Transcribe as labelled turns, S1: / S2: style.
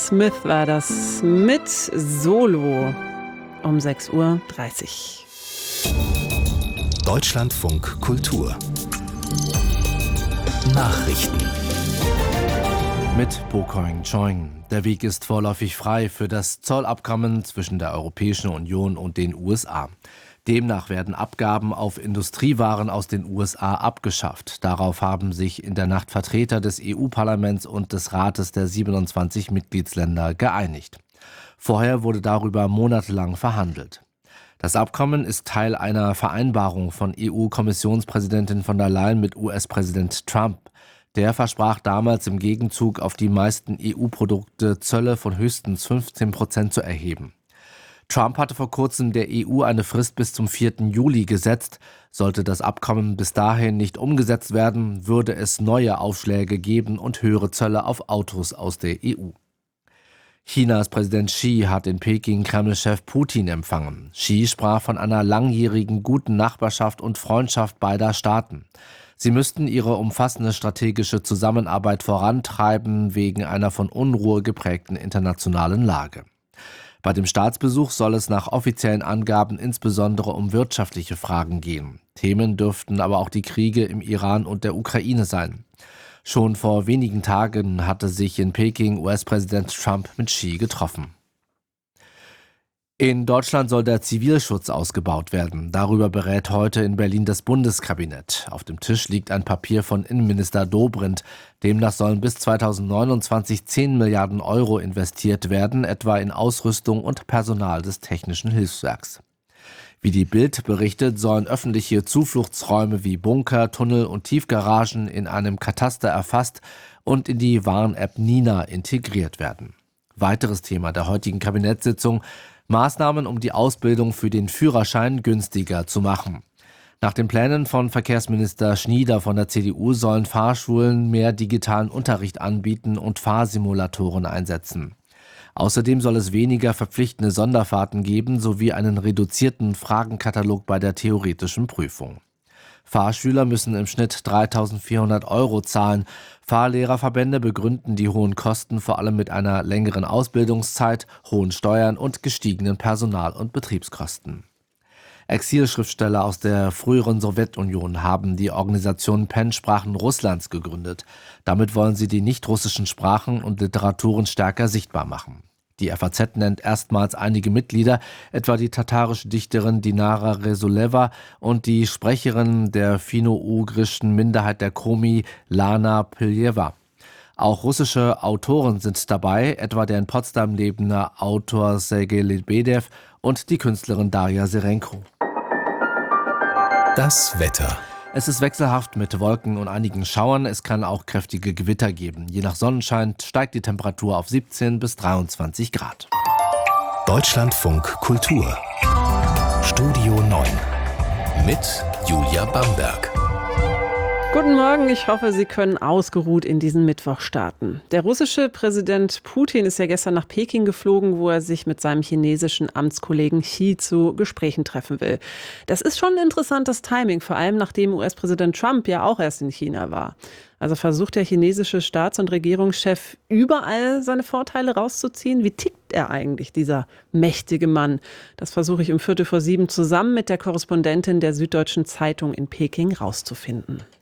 S1: Smith war das mit Solo um 6:30 Uhr.
S2: Deutschlandfunk Kultur Nachrichten
S3: mit Bokoing Choing. Der Weg ist vorläufig frei für das Zollabkommen zwischen der Europäischen Union und den USA. Demnach werden Abgaben auf Industriewaren aus den USA abgeschafft. Darauf haben sich in der Nacht Vertreter des EU-Parlaments und des Rates der 27 Mitgliedsländer geeinigt. Vorher wurde darüber monatelang verhandelt. Das Abkommen ist Teil einer Vereinbarung von EU-Kommissionspräsidentin von der Leyen mit US-Präsident Trump. Der versprach damals im Gegenzug auf die meisten EU-Produkte Zölle von höchstens 15% zu erheben. Trump hatte vor kurzem der EU eine Frist bis zum 4. Juli gesetzt. Sollte das Abkommen bis dahin nicht umgesetzt werden, würde es neue Aufschläge geben und höhere Zölle auf Autos aus der EU. Chinas Präsident Xi hat in Peking Kreml-Chef Putin empfangen. Xi sprach von einer langjährigen guten Nachbarschaft und Freundschaft beider Staaten. Sie müssten ihre umfassende strategische Zusammenarbeit vorantreiben wegen einer von Unruhe geprägten internationalen Lage. Bei dem Staatsbesuch soll es nach offiziellen Angaben insbesondere um wirtschaftliche Fragen gehen. Themen dürften aber auch die Kriege im Iran und der Ukraine sein. Schon vor wenigen Tagen hatte sich in Peking US-Präsident Trump mit Xi getroffen. In Deutschland soll der Zivilschutz ausgebaut werden. Darüber berät heute in Berlin das Bundeskabinett. Auf dem Tisch liegt ein Papier von Innenminister Dobrindt. Demnach sollen bis 2029 10 Milliarden Euro investiert werden, etwa in Ausrüstung und Personal des Technischen Hilfswerks. Wie die Bild berichtet, sollen öffentliche Zufluchtsräume wie Bunker, Tunnel und Tiefgaragen in einem Kataster erfasst und in die Warn-App Nina integriert werden. Weiteres Thema der heutigen Kabinettssitzung: Maßnahmen, um die Ausbildung für den Führerschein günstiger zu machen. Nach den Plänen von Verkehrsminister Schnieder von der CDU sollen Fahrschulen mehr digitalen Unterricht anbieten und Fahrsimulatoren einsetzen. Außerdem soll es weniger verpflichtende Sonderfahrten geben sowie einen reduzierten Fragenkatalog bei der theoretischen Prüfung. Fahrschüler müssen im Schnitt 3.400 Euro zahlen. Fahrlehrerverbände begründen die hohen Kosten vor allem mit einer längeren Ausbildungszeit, hohen Steuern und gestiegenen Personal- und Betriebskosten. Exilschriftsteller aus der früheren Sowjetunion haben die Organisation PEN Sprachen Russlands gegründet. Damit wollen sie die nicht-russischen Sprachen und Literaturen stärker sichtbar machen. Die FAZ nennt erstmals einige Mitglieder, etwa die tatarische Dichterin Dinara Resuleva und die Sprecherin der finno-ugrischen Minderheit der Komi, Lana Piljeva. Auch russische Autoren sind dabei, etwa der in Potsdam lebende Autor Sergei Lebedew und die Künstlerin Daria Serenko.
S2: Das Wetter.
S3: Es ist wechselhaft mit Wolken und einigen Schauern. Es kann auch kräftige Gewitter geben. Je nach Sonnenschein steigt die Temperatur auf 17 bis 23 Grad.
S2: Deutschlandfunk Kultur Studio 9 mit Julia Bamberg.
S1: Guten Morgen, ich hoffe, Sie können ausgeruht in diesen Mittwoch starten. Der russische Präsident Putin ist ja gestern nach Peking geflogen, wo er sich mit seinem chinesischen Amtskollegen Xi zu Gesprächen treffen will. Das ist schon ein interessantes Timing, vor allem nachdem US-Präsident Trump ja auch erst in China war. Also versucht der chinesische Staats- und Regierungschef überall seine Vorteile rauszuziehen? Wie tickt er eigentlich, dieser mächtige Mann? Das versuche ich um 6:45 zusammen mit der Korrespondentin der Süddeutschen Zeitung in Peking rauszufinden.